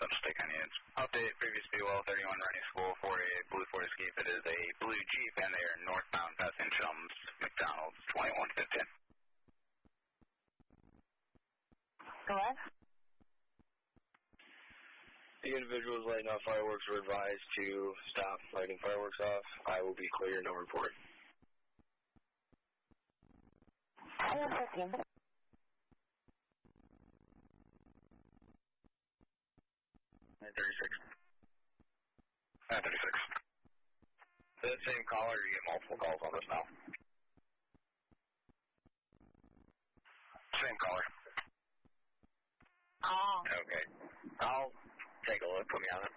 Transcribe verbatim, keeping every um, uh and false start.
Central State County units. Update, previous B L thirty-one running school for a blue Ford Escape. It is a blue Jeep, and they are northbound passing Chums, McDonald's, twenty-one fifteen. Go ahead. The individuals lighting off fireworks were advised to stop lighting fireworks off. I will be clear, no report. fifteen. thirty-six. Uh, thirty-six. Is it the same caller, or you get multiple calls on this now? Same caller. Oh. Okay. I'll take a look. Put me on it.